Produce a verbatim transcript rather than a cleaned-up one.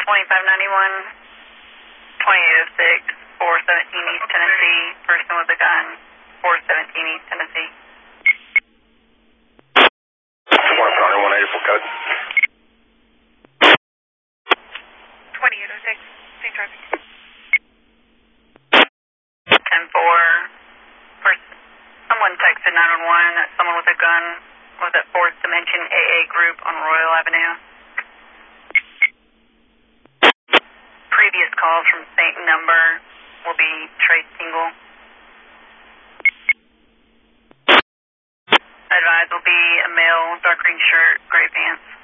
twenty-five ninety-one, twenty-eight oh six, four seventeen East Tennessee, person with a gun, four seventeen East Tennessee. twenty-five ninety-one, eighty-four code. twenty-eight oh six, same traffic. ten four, person, someone texted nine one one that someone with a gun was at Fourth Dimension A A Group on Royal Avenue. Previous calls from same number will be traced single. Advised will be a male, dark green shirt, gray pants.